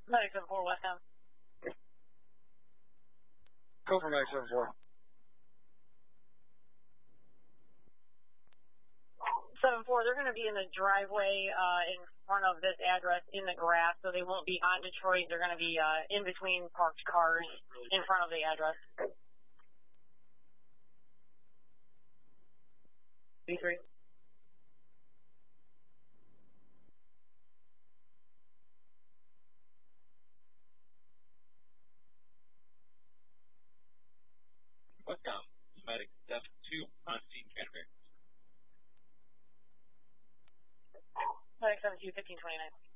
974 West Ham. Go for 974. 74, they're going to be in the driveway in front of this address in the grass, so they won't be on Detroit. They're going to be in between parked cars in front of the address. B3. West Ham, medic step 2 on scene Canterbury. Medic 72, 1529.